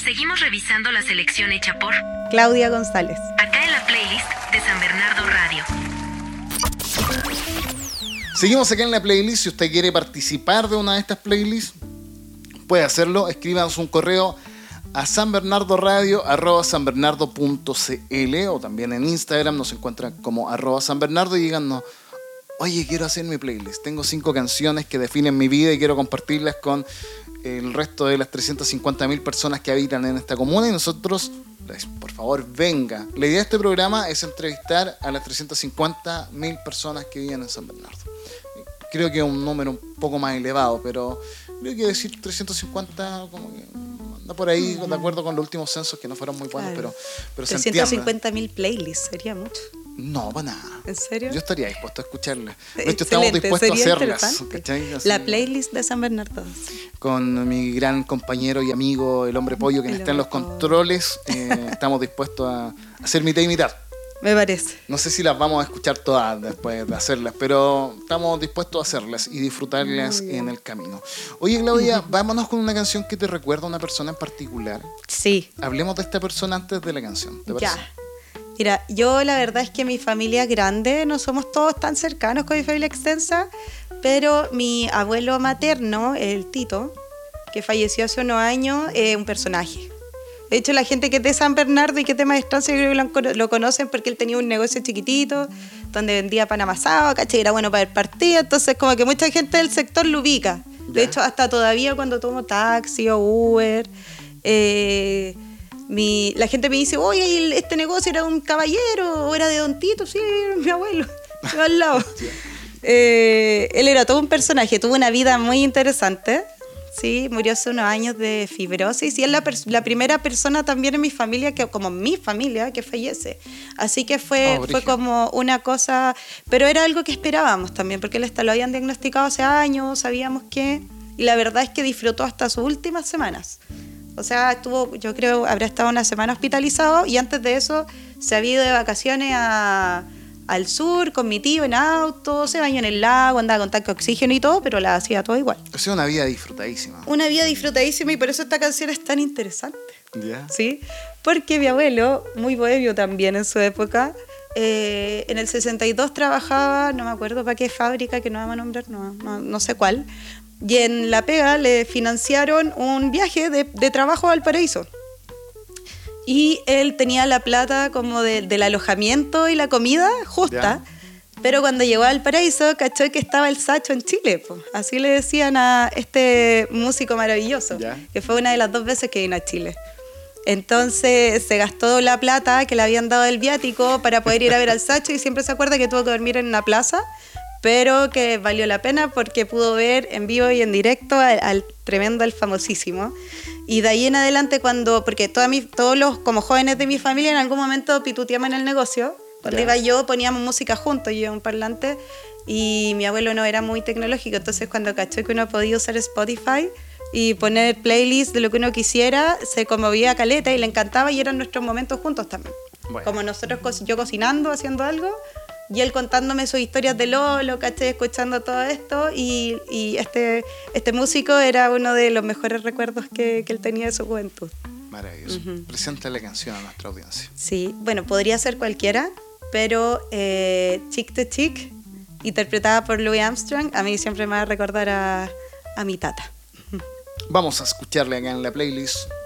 Seguimos revisando la selección hecha por Claudia González. acá en la playlist de San Bernardo Radio. Seguimos acá en la playlist. Si usted quiere participar de una de estas playlists, puede hacerlo. Escríbanos un correo a sanbernardoradio@sanbernardo.cl, o también en Instagram nos encuentran como @sanbernardo, y díganos: oye, quiero hacer mi playlist, tengo 5 canciones que definen mi vida y quiero compartirlas con el resto de las 350.000 personas que habitan en esta comuna, y nosotros, por favor, venga. La idea de este programa es entrevistar a las 350.000 personas que viven en San Bernardo. Creo que es un número un poco más elevado, pero creo que decir 350 como que anda por ahí, de acuerdo con los últimos censos, que no fueron muy buenos, Claro. pero se entiende. 350.000 playlists, sería mucho. No, para nada. ¿En serio? Yo estaría dispuesto a escucharlas. De Excelente, hecho, estamos dispuestos a sería hacerlas. interesante. ¿Cachai? Así, La playlist de San Bernardo. con mi gran compañero y amigo, el Hombre Pollo, que El está en los Hombre Pollo. controles, estamos dispuestos a hacer mitad y mitad. Me parece. No sé si las vamos a escuchar todas después de hacerlas, pero estamos dispuestos a hacerlas y disfrutarlas en el camino. Oye, Claudia, vámonos con una canción que te recuerda a una persona en particular. Sí. Hablemos de esta persona antes de la canción, ¿te parece? Ya. Mira, yo la verdad es que mi familia es grande, no somos todos tan cercanos con mi familia extensa, pero mi abuelo materno, el Tito, que falleció hace unos años, es un personaje. De hecho, la gente que es de San Bernardo y que es de Maestranza, yo creo que lo conocen porque él tenía un negocio chiquitito donde vendía pan amasado, ¿cachai? Era bueno para el partido, entonces como que mucha gente del sector lo ubica. De hecho, hasta todavía cuando tomo taxi o Uber, la gente me dice: oye, este negocio era de un caballero o era de Don Tito. Sí, era mi abuelo, estaba al lado. Él era todo un personaje, tuvo una vida muy interesante. Sí, murió hace unos años de fibrosis y es la primera persona también en mi familia, como mi familia, que fallece. Así que fue como una cosa, pero era algo que esperábamos también, porque él lo habían diagnosticado hace años, sabíamos que, y la verdad es que disfrutó hasta sus últimas semanas. O sea, yo creo, habrá estado una semana hospitalizado, y antes de eso se había ido de vacaciones al sur con mi tío en auto, se bañó en el lago, andaba con tanque de oxígeno y todo, pero la hacía todo igual. O sea, una vida disfrutadísima. Una vida disfrutadísima, y por eso esta canción es tan interesante. ¿Ya? ¿Sí? Porque mi abuelo, muy bohemio también en su época, en el 62 trabajaba, no me acuerdo para qué fábrica, que no vamos a nombrar, no sé cuál, y en La Pega le financiaron un viaje de trabajo a Valparaíso. Y él tenía la plata como del alojamiento y la comida justa, pero cuando llegó a Valparaíso cachó que estaba el Sacho en Chile, po. Así le decían a este músico maravilloso, que fue una de las 2 veces que vino a Chile. Entonces se gastó la plata que le habían dado del viático para poder ir a ver al Sacho, y siempre se acuerda que tuvo que dormir en una plaza, pero que valió la pena porque pudo ver en vivo y en directo al tremendo, al famosísimo. Y de ahí en adelante, porque todos los como jóvenes de mi familia en algún momento pituteamos en el negocio. Cuando iba yo, poníamos música juntos, yo un parlante, y mi abuelo no era muy tecnológico, entonces cuando cachó que uno podía usar Spotify y poner playlists de lo que uno quisiera, se conmovía caleta y le encantaba, y eran nuestros momentos juntos también. Bueno. Como nosotros, yo cocinando, haciendo algo, y él contándome sus historias de Lolo, ¿cachai? Escuchando todo esto, y este músico era uno de los mejores recuerdos que él tenía de su juventud. Maravilloso. Presenta la canción a nuestra audiencia. Sí, bueno, podría ser cualquiera, pero Chick to Chick, interpretada por Louis Armstrong, a mí siempre me va a recordar a mi tata. Vamos a escucharle acá en la playlist.